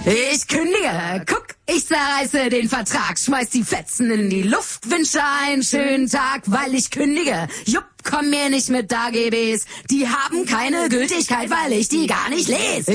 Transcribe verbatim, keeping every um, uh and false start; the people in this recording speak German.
Ich kündige, guck, ich zerreiße den Vertrag, schmeiß die Fetzen in die Luft, wünsche einen schönen Tag, weil ich kündige. Jupp, komm mir nicht mit A G Bs, die haben keine Gültigkeit, weil ich die gar nicht lese.